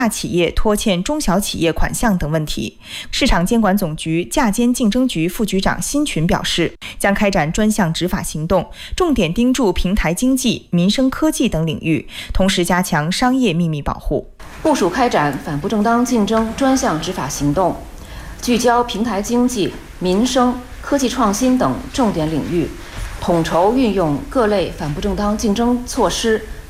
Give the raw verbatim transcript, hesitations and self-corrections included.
大企业拖欠中小企业款项等问题。市场监管总局价监竞争局副局长辛群表示，将开展专项执法行动，重点盯住平台经济、民生科技等领域，同时加强商业秘密保护。 部署开展反不正当竞争专项执法行动，聚焦平台经济、民生、科技创新等重点领域，统筹运用各类反不正当竞争措施，